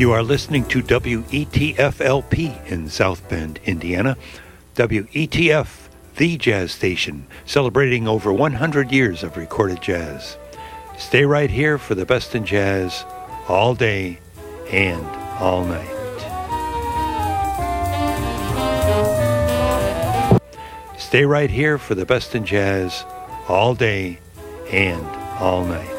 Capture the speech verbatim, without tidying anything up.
You are listening to W E T F L P in South Bend, Indiana. W E T F, the jazz station, celebrating over one hundred years of recorded jazz. Stay right here for the best in jazz, all day and all night. Stay right here for the best in jazz, all day and all night.